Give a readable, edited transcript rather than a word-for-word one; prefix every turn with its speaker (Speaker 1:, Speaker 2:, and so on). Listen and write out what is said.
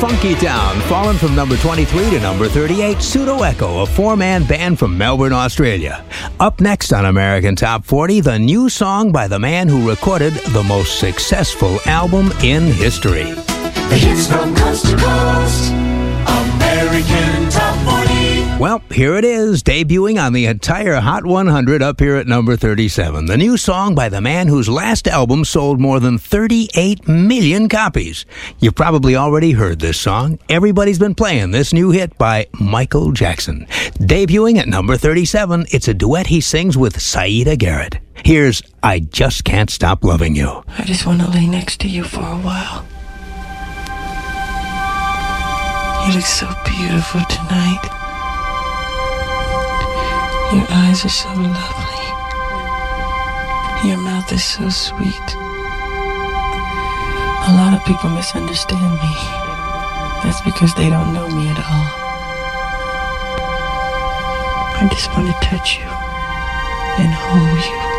Speaker 1: Funky Town, fallen from number 23 to number 38, Pseudo Echo, a four-man band from Melbourne, Australia. Up next on American Top 40, the new song by the man who recorded the most successful album in history.
Speaker 2: The hits from coast to coast, American Top 40.
Speaker 1: Well, here it is, debuting on the entire Hot 100 up here at number 37. The new song by the man whose last album sold more than 38 million copies. You've probably already heard this song. Everybody's been playing this new hit by Michael Jackson. Debuting at number 37, it's a duet he sings with Saida Garrett. Here's I Just Can't Stop Loving You.
Speaker 3: I just want to lay next to you for a while. You look so beautiful tonight. Your eyes are so lovely. Your mouth is so sweet. A lot of people misunderstand me. That's because they don't know me at all. I just want to touch you and hold you.